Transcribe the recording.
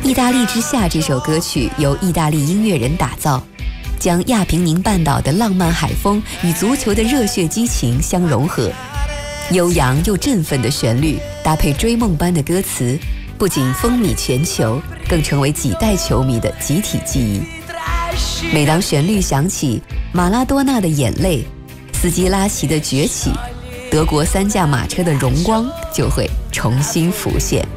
意大利之夏》这首歌曲由意大利音乐人打造，将亚平宁半岛的浪漫海风与足球的热血激情相融合。悠扬又振奋的旋律搭配追梦般的歌词，不仅风靡全球，更成为几代球迷的集体记忆。每当旋律响起，马拉多纳的眼泪，斯基拉奇的崛起，德国3驾马车的荣光就会重新浮现。